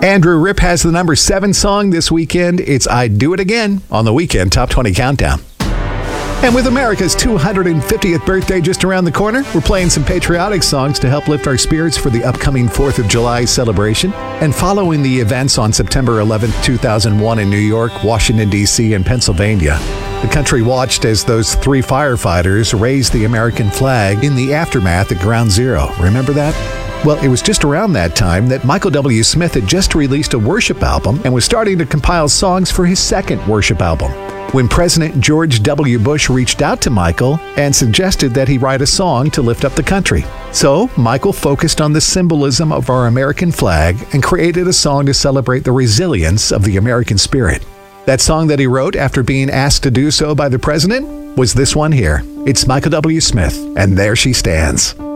Andrew Ripp has the number 7 song this weekend. It's "I'd Do It Again" on the Weekend Top 20 Countdown. And with America's 250th birthday just around the corner, we're playing some patriotic songs to help lift our spirits for the upcoming 4th of July celebration. And following the events on September 11, 2001 in New York, Washington, D.C., and Pennsylvania, the country watched as those 3 firefighters raised the American flag in the aftermath at Ground Zero. Remember that? Well, it was just around that time that Michael W. Smith had just released a worship album and was starting to compile songs for his second worship album, when President George W. Bush reached out to Michael and suggested that he write a song to lift up the country. So, Michael focused on the symbolism of our American flag and created a song to celebrate the resilience of the American spirit. That song that he wrote after being asked to do so by the president was this one here. It's Michael W. Smith, and There She Stands.